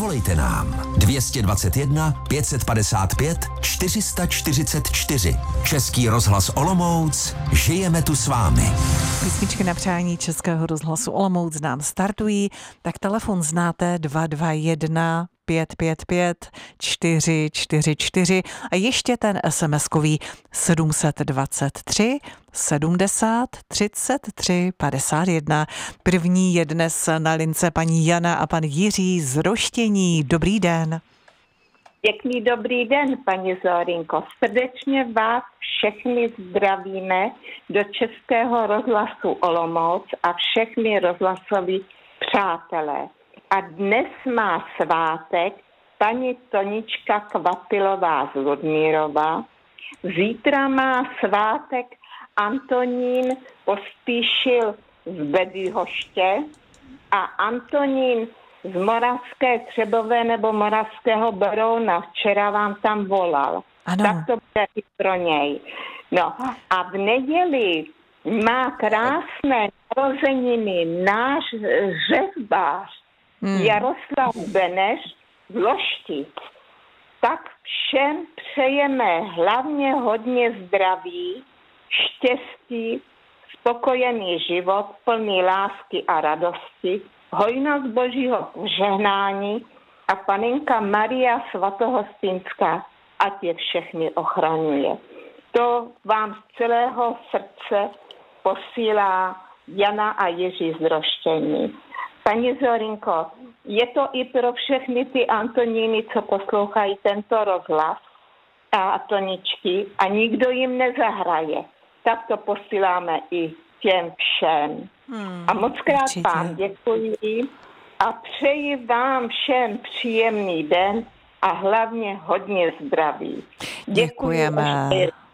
Zavolejte nám 221 555 444. Český rozhlas Olomouc, žijeme tu s vámi. Písničky na přání Českého rozhlasu Olomouc nám startují, tak telefon znáte 221 555 444 a ještě ten SMS-kový 723 70 33 51. První je dnes na lince paní Jana a pan Jiří z Roštění. Dobrý den. Pěkný dobrý den, paní Zorinko. Srdečně vás všechny zdravíme do Českého rozhlasu Olomouc a všechny rozhlasoví přátelé. A dnes má svátek paní Tonička Kvapilová z Ludmírova. Zítra má svátek Antonín Pospíšil z Bedyhoště a Antonín z Moravské Třebové nebo Moravského Berouna. Včera vám tam volal. Ano. Tak to bude i pro něj. No a v neděli má krásné narozeniny náš řezbář Jaroslav Beneš z Loštic. Tak všem přejeme hlavně hodně zdraví, štěstí, spokojený život, plný lásky a radosti, hojnost Božího požehnání a panenka Maria Svatohostinská, ať je všechny ochraňuje. To vám z celého srdce posílá Jana a Jiří z Roštění. Paní Zorinko, je to i pro všechny ty Antoníny, co poslouchají tento rozhlas a Toničky a nikdo jim nezahraje. Tak to posíláme i těm všem. A moc krát vám děkuji a přeji vám všem příjemný den a hlavně hodně zdraví. Děkujeme.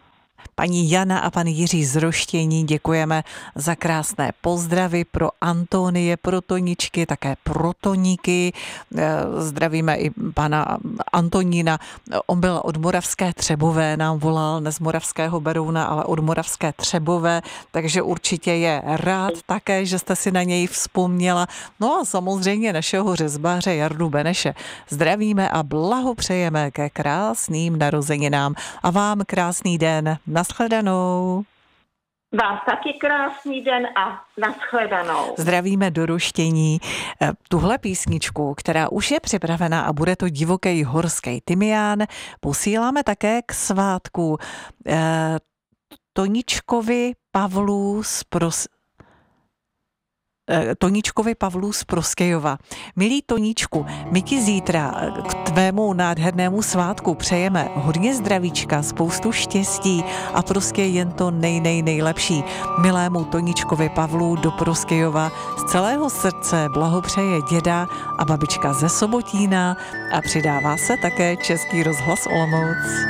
Paní Jana a pan Jiří z Roštění, děkujeme za krásné pozdravy pro Antonie, pro Toničky, také pro Toníky. Zdravíme i pana Antonína. On byl od Moravské Třebové, nám volal, ne z Moravského Berouna, ale od Moravské Třebové, takže určitě je rád také, že jste si na něj vzpomněla. No a samozřejmě našeho řezbáře Jardu Beneše. Zdravíme a blahopřejeme ke krásným narozeninám a vám krásný den. Nashledanou. Vám taky krásný den a nashledanou. Zdravíme do Roštění. Tuhle písničku, která už je připravená a bude to Divoký horský tymián, posíláme také k svátku Toničkovi Pavlu z Proskejova. Milý Toníčku, my ti zítra k tvému nádhernému svátku přejeme hodně zdravíčka, spoustu štěstí a prostě jen to nejlepší. Milému Toníčkovi Pavlu do Proskejova z celého srdce blahopřeje děda a babička ze Sobotína a přidává se také Český rozhlas Olomouc.